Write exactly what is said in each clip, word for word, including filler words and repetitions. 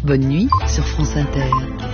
Bonne nuit sur France Inter.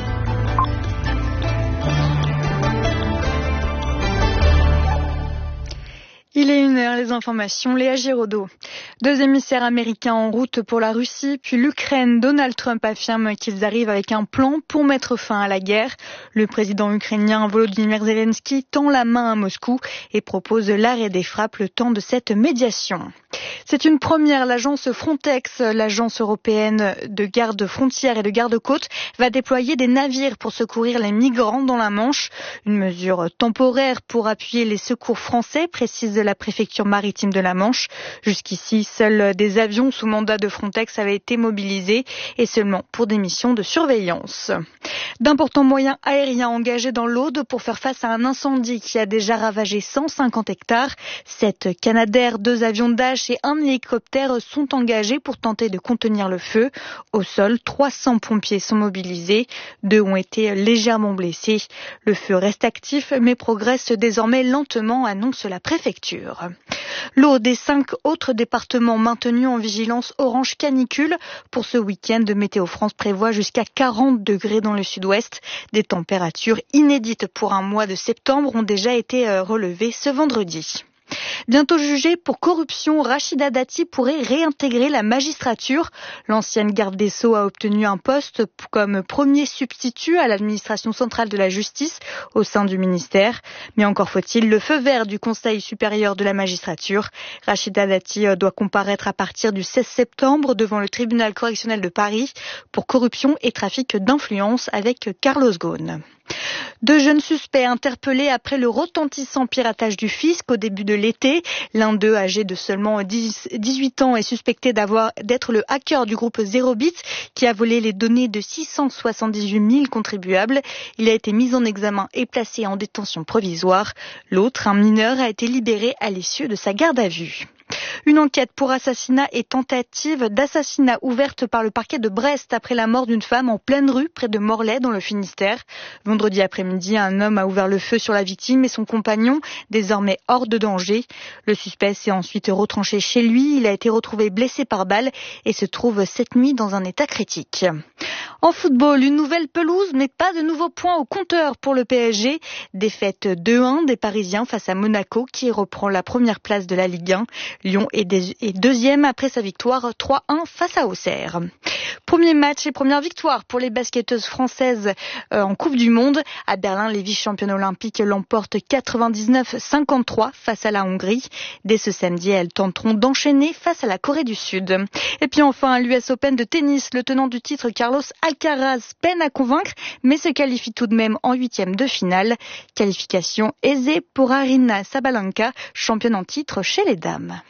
Il est une heure, les informations, Léa Giraudot. Deux émissaires américains en route pour la Russie, puis l'Ukraine. Donald Trump affirme qu'ils arrivent avec un plan pour mettre fin à la guerre. Le président ukrainien Volodymyr Zelensky tend la main à Moscou et propose l'arrêt des frappes le temps de cette médiation. C'est une première. L'agence Frontex, l'agence européenne de garde frontières et de garde-côtes, va déployer des navires pour secourir les migrants dans la Manche. Une mesure temporaire pour appuyer les secours français, précise la préfecture maritime de la Manche. Jusqu'ici, seuls des avions sous mandat de Frontex avaient été mobilisés et seulement pour des missions de surveillance. D'importants moyens aériens engagés dans l'Aude pour faire face à un incendie qui a déjà ravagé cent cinquante hectares. Sept Canadair, deux avions Dash et un hélicoptère sont engagés pour tenter de contenir le feu. Au sol, trois cents pompiers sont mobilisés. Deux ont été légèrement blessés. Le feu reste actif mais progresse désormais lentement, annonce la préfecture. L'Aude et cinq autres départements maintenus en vigilance orange canicule. Pour ce week-end, Météo France prévoit jusqu'à quarante degrés dans le sud-ouest. Des températures inédites pour un mois de septembre ont déjà été relevées ce vendredi. Bientôt jugée pour corruption, Rachida Dati pourrait réintégrer la magistrature. L'ancienne garde des Sceaux a obtenu un poste comme premier substitut à l'administration centrale de la justice au sein du ministère. Mais encore faut-il le feu vert du Conseil supérieur de la magistrature. Rachida Dati doit comparaître à partir du seize septembre devant le tribunal correctionnel de Paris pour corruption et trafic d'influence avec Carlos Ghosn. Deux jeunes suspects interpellés après le retentissant piratage du fisc au début de l'été. L'un d'eux, âgé de seulement dix-huit ans, est suspecté d'avoir, d'être le hacker du groupe Zerobit qui a volé les données de six cent soixante-dix-huit mille contribuables. Il a été mis en examen et placé en détention provisoire. L'autre, un mineur, a été libéré à l'issue de sa garde à vue. Une enquête pour assassinat et tentative d'assassinat ouverte par le parquet de Brest après la mort d'une femme en pleine rue près de Morlaix dans le Finistère. Vendredi après-midi, un homme a ouvert le feu sur la victime et son compagnon, désormais hors de danger. Le suspect s'est ensuite retranché chez lui. Il a été retrouvé blessé par balle et se trouve cette nuit dans un état critique. En football, une nouvelle pelouse, mais pas de nouveaux points au compteur pour le P S G. Défaite deux un des Parisiens face à Monaco qui reprend la première place de la Ligue un. Lyon est deuxième après sa victoire trois un face à Auxerre. Premier match et première victoire pour les basketteuses françaises en Coupe du Monde. À Berlin, les vice-championnes olympiques l'emportent quatre-vingt-dix-neuf à cinquante-trois face à la Hongrie. Dès ce samedi, elles tenteront d'enchaîner face à la Corée du Sud. Et puis enfin, à l'U S Open de tennis, le tenant du titre Carlos Alcaraz peine à convaincre, mais se qualifie tout de même en huitième de finale. Qualification aisée pour Aryna Sabalenka, championne en titre chez les dames.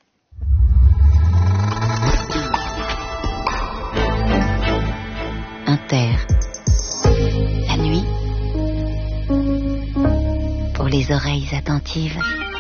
Inter. La nuit, pour les oreilles attentives.